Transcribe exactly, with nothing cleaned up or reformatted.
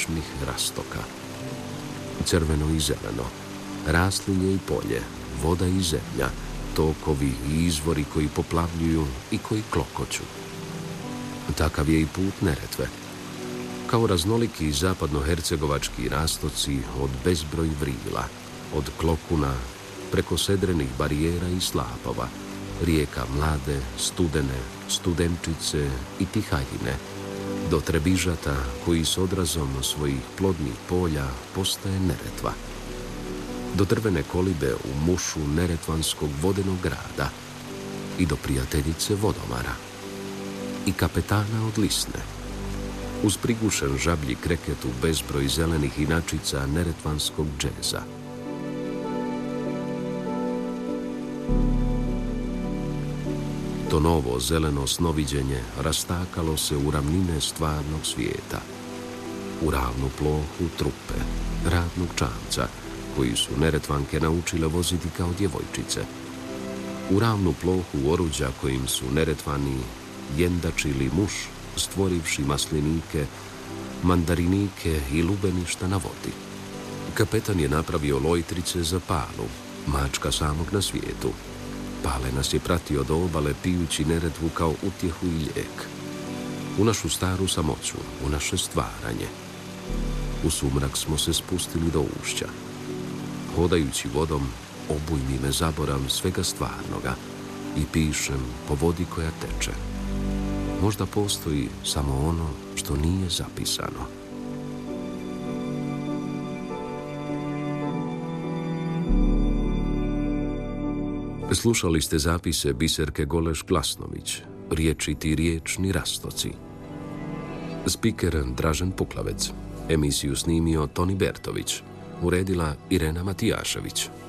riječnih rastoka. Crveno i zeleno, raslinje i polje, voda i zemlja, tokovi i izvori koji poplavljuju i koji klokoću. Takav je i put Neretve. Kao raznoliki zapadnohercegovački rastoci od bezbroj vrila, od klokuna, preko sedrenih barijera i slapova, rijeka Mlade, Studene, Studenčice i Tihajine, do Trebižata koji s odrazom svojih plodnih polja postaje Neretva, do drvene kolibe u mušu neretvanskog vodenog grada i do prijateljice vodomara i kapetana od Lisne, uz prigušen žablji kreket u bezbroj zelenih inačica neretvanskog džeza. To novo zeleno snoviđenje rastakalo se u ravnine stvarnog svijeta, u ravnu plohu trupe, radnog čamca, koji su Neretvanke naučile voziti kao djevojčice, u ravnu plohu oruđa kojim su Neretvani jendačili muš, stvorivši maslinike, mandarinike i lubeništa na vodi. Kapetan je napravio lojtrice za Palu, mačka samog na svijetu. Pale nas je pratio do obale pijući Neretvu kao utjehu i lijek. U našu staru samoću, u naše stvaranje. U sumrak smo se spustili do ušća. Hodajući vodom, obujmi me zaboram svega stvarnoga i pišem po vodi koja teče. Možda postoji samo ono što nije zapisano. Slušali ste zapise Biserke Goleš-Glasnović, Riječiti riječni rastoci. Spiker Dražen Puklavec. Emisiju snimio Toni Bertović. Uredila Irena Matijašević.